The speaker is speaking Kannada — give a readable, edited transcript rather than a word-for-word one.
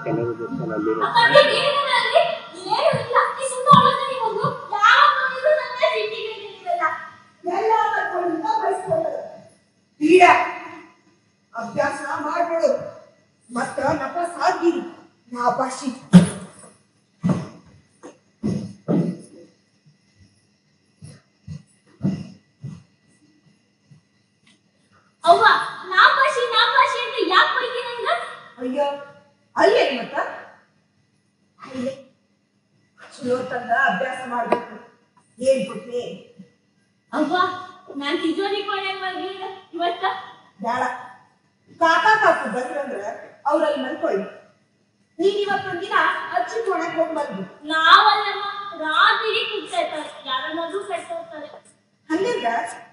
ಕೆಲವು ದಿವಸದಲ್ಲಿ ಅಭ್ಯಾಸ ಮಾಡ್ಬಿಡು ಮತ್ತ ನಪಾಸ್ ಆಗಿರಿ ನಾಪಾಶಿ ಅವ್ವ ನಾಪಾಶಿ ನಾಪಾಶಿ ಅಂತ ಯಾಕೆ ಬೈತಿ ನಂಗ? ಅಯ್ಯೋ ಅಲ್ಲೇ ಮತ್ತ ಅಲ್ಲೇ ಚಲೋ ತಂದ ಅಭ್ಯಾಸ ಮಾಡ್ಬೇಕು ಏನ್ ಕೊಟ್ಟೆ ಅವ್ವ ನಾನ್ ತಿಜೋರಿ ಕೊನೆ ಬರ್ಲಿಲ್ಲ ಇವತ್ತ ಬೇಡ ಕಾಕಾ ಕಾಕು ಬಂದ್ರಂದ್ರ ಅವ್ರಲ್ಲಿ ಮಲ್ಕೊಳ್ಳಿ ನೀನ್ ಇವತ್ತೊಂದಿನ ಅಜ್ಜಿ ಕೊಣಕ್ ಹೋಗ್ ಬಂದು ನಾವಲ್ಲಮ್ಮ ರಾತ್ರಿ ಕುಗ್ತಾ ಇರ್ತಾರೆ ಯಾರನ್ನಾದ್ರೂ ಕಟ್ಟ ಹೋಗ್ತಾರೆ ಹಂಗಂದ್ರ